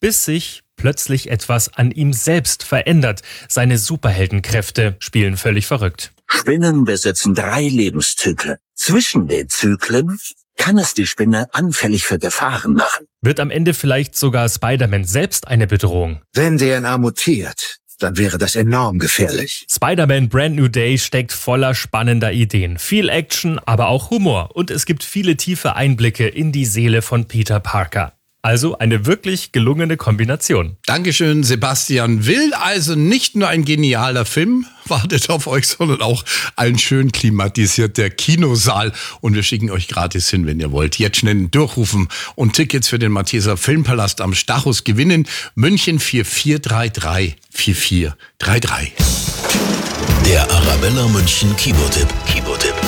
bis sich plötzlich etwas an ihm selbst verändert. Seine Superheldenkräfte spielen völlig verrückt. Spinnen besitzen 3 Lebenszyklen. Zwischen den Zyklen kann es die Spinne anfällig für Gefahren machen. Wird am Ende vielleicht sogar Spider-Man selbst eine Bedrohung? Wenn DNA mutiert, dann wäre das enorm gefährlich. Spider-Man Brand New Day steckt voller spannender Ideen. Viel Action, aber auch Humor. Und es gibt viele tiefe Einblicke in die Seele von Peter Parker. Also eine wirklich gelungene Kombination. Dankeschön, Sebastian Will. Also nicht nur ein genialer Film wartet auf euch, sondern auch ein schön klimatisierter Kinosaal. Und wir schicken euch gratis hin, wenn ihr wollt. Jetzt schnell durchrufen und Tickets für den Malteser Filmpalast am Stachus gewinnen. München 4433 4433. Der Arabella München Kinotipp.